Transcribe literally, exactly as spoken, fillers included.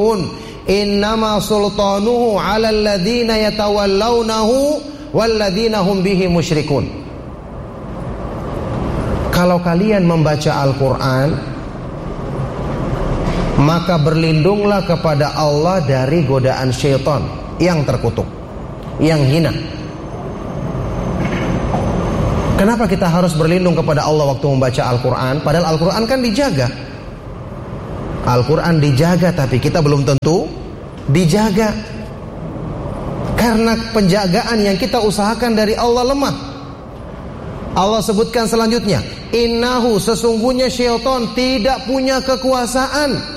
yaqulun innama sultanuhu 'alal ladzina yatawallawnahu wal ladzina hum bihi musyrikun. Kalau kalian membaca Al-Qur'an, maka berlindunglah kepada Allah dari godaan syaitan yang terkutuk, yang hina. Kenapa kita harus berlindung kepada Allah waktu membaca Al-Quran? Padahal Al-Quran kan dijaga. Al-Quran dijaga, tapi kita belum tentu dijaga. Karena penjagaan yang kita usahakan dari Allah lemah. Allah sebutkan selanjutnya, innahu, sesungguhnya syaitan tidak punya kekuasaan